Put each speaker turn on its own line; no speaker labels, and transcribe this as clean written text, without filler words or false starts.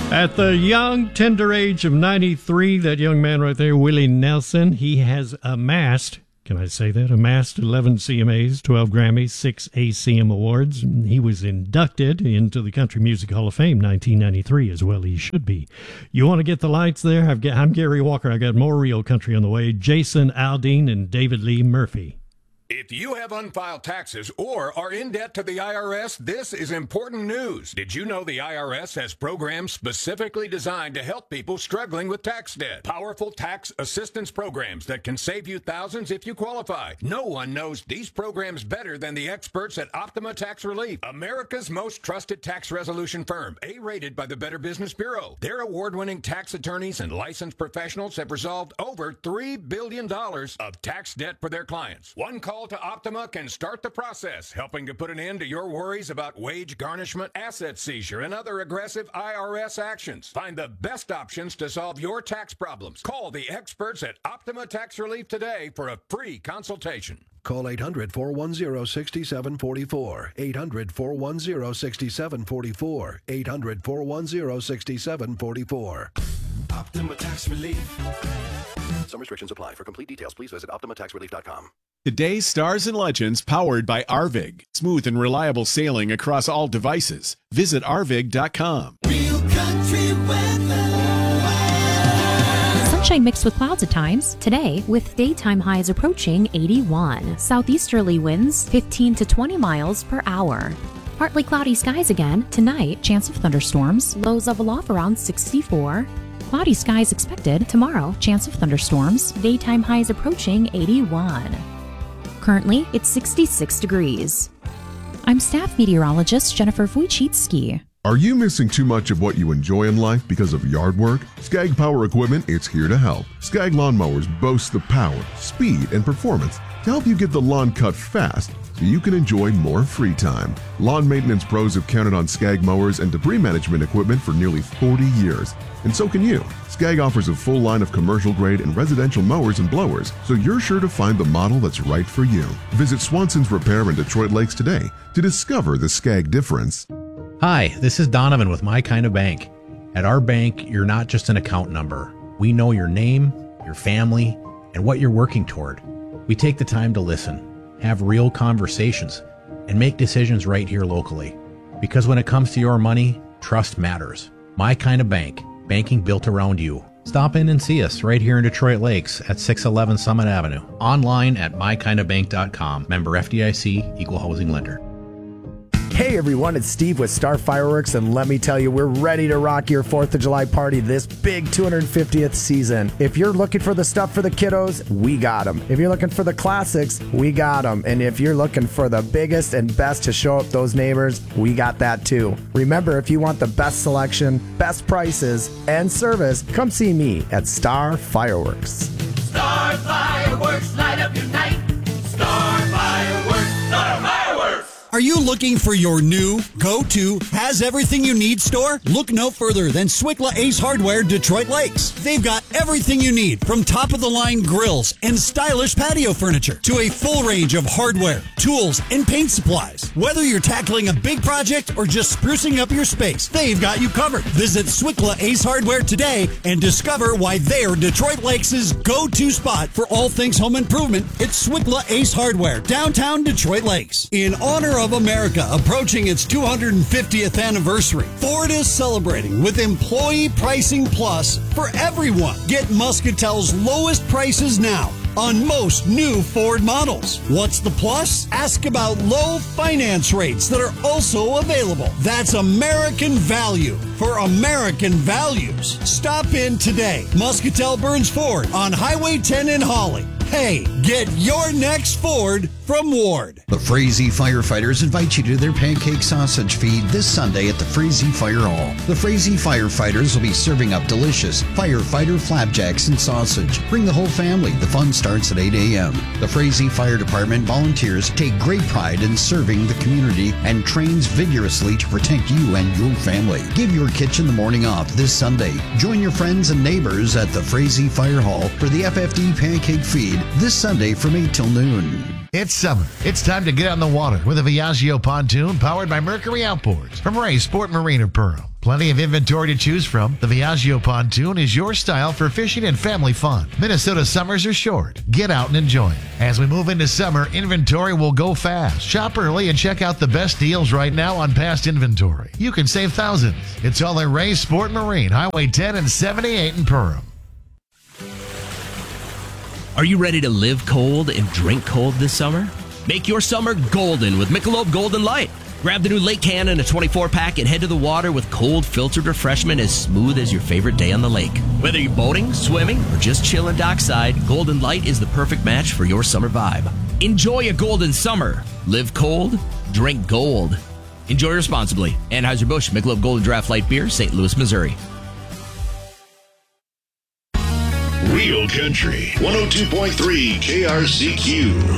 At the young, tender age of 93, that young man right there, Willie Nelson, he has amassed, can I say that? Amassed 11 CMAs, 12 Grammys, 6 ACM Awards. He was inducted into the Country Music Hall of Fame 1993 as well. He should be. You want to get the lights there? I'm Gary Walker. I got more real country on the way. Jason Aldean and David Lee Murphy.
If you have unfiled taxes or are in debt to the IRS, this is important news. Did you know the IRS has programs specifically designed to help people struggling with tax debt? Powerful tax assistance programs that can save you thousands if you qualify. No one knows these programs better than the experts at Optima Tax Relief, America's most trusted tax resolution firm, A-rated by the Better Business Bureau. Their award-winning tax attorneys and licensed professionals have resolved over $3 billion of tax debt for their clients. One call to Optima can start the process, helping to put an end to your worries about wage garnishment, asset seizure, and other aggressive IRS actions. Find the best options to solve your tax problems. Call the experts at Optima Tax Relief today for a free consultation.
Call 800-410-6744. 800-410-6744. 800-410-6744.
Optima Tax Relief.
Some restrictions apply. For complete details, please visit OptimaTaxRelief.com.
Today's Stars and Legends powered by Arvig. Smooth and reliable sailing across all devices. Visit Arvig.com.
Real country weather.
Sunshine mixed with clouds at times. Today, with daytime highs approaching 81. Southeasterly winds 15 to 20 miles per hour. Partly cloudy skies again. Tonight, chance of thunderstorms. Lows level off around 64. Cloudy skies expected. Tomorrow, chance of thunderstorms. Daytime highs approaching 81. Currently, it's 66 degrees. I'm staff meteorologist Jennifer Wojcicki.
Are you missing too much of what you enjoy in life because of yard work? Skag Power Equipment is here to help. Skag lawnmowers boast the power, speed, and performance to help you get the lawn cut fast so you can enjoy more free time. Lawn maintenance pros have counted on Skag mowers and debris management equipment for nearly 40 years. And so can you. Skag offers a full line of commercial grade and residential mowers and blowers, so you're sure to find the model that's right for you. Visit Swanson's Repair in Detroit Lakes today to discover the Skag difference.
Hi, this is Donovan with My Kind of Bank. At our bank, you're not just an account number. We know your name, your family, and what you're working toward. We take the time to listen, have real conversations, and make decisions right here locally. Because when it comes to your money, trust matters. My Kind of Bank. Banking built around you. Stop in and see us right here in Detroit Lakes at 611 Summit Avenue. Online at mykindofbank.com. Member FDIC, Equal Housing Lender.
Hey everyone, it's Steve with Star Fireworks, and let me tell you, we're ready to rock your 4th of July party this big 250th season. If you're looking for the stuff for the kiddos, we got them. If you're looking for the classics, we got them. And if you're looking for the biggest and best to show up those neighbors, we got that too. Remember, if you want the best selection, best prices, and service, come see me at Star Fireworks.
Star Fireworks, light up your night. Star Fireworks, Star Fireworks.
Are you looking for your new, go-to, has everything you need store? Look no further than Swickla Ace Hardware, Detroit Lakes. They've got everything you need, from top-of-the-line grills and stylish patio furniture to a full range of hardware, tools, and paint supplies. Whether you're tackling a big project or just sprucing up your space, they've got you covered. Visit Swickla Ace Hardware today and discover why they're Detroit Lakes' go-to spot for all things home improvement. It's Swickla Ace Hardware, downtown Detroit Lakes. In honor of America approaching its 250th anniversary, Ford is celebrating with Employee Pricing Plus for everyone. Get Muscatel's lowest prices now on most new Ford models. What's the plus? Ask about low finance rates that are also available. That's American value for American values. Stop in today. Muscatel Burns Ford on Highway 10 in Holly. Hey, get your next Ford from Ward.
The Frazee Firefighters invite you to their pancake sausage feed this Sunday at the Frazee Fire Hall. The Frazee Firefighters will be serving up delicious firefighter flapjacks and sausage. Bring the whole family. The fun starts at 8 a.m. The Frazee Fire Department volunteers take great pride in serving the community and trains vigorously to protect you and your family. Give your kitchen the morning off this Sunday. Join your friends and neighbors at the Frazee Fire Hall for the FFD pancake feed this Sunday from 8 till noon.
It's summer. It's time to get on the water with a Viaggio pontoon powered by Mercury Outboards from Ray Sport Marine of Pearl. Plenty of inventory to choose from. The Viaggio pontoon is your style for fishing and family fun. Minnesota summers are short. Get out and enjoy it. As we move into summer, inventory will go fast. Shop early and check out the best deals right now on past inventory. You can save thousands. It's all at Ray's Sport Marine, Highway 10 and 78 in Perham.
Are you ready to live cold and drink cold this summer? Make your summer golden with Michelob Golden Light. Grab the new Lake Cannon, a 24-pack, and head to the water with cold, filtered refreshment as smooth as your favorite day on the lake. Whether you're boating, swimming, or just chilling dockside, Golden Light is the perfect match for your summer vibe. Enjoy a golden summer. Live cold, drink gold. Enjoy responsibly. Anheuser-Busch, Michelob Golden Draft Light Beer, St. Louis, Missouri.
Real Country 102.3 KRCQ.